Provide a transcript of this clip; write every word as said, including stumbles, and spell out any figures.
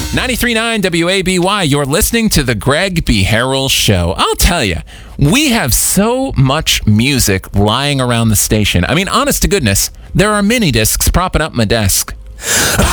ninety-three point nine W A B Y, you're listening to The Greg B. Harrell Show. I'll tell you, we have so much music lying around the station. I mean, honest to goodness, there are mini discs propping up my desk.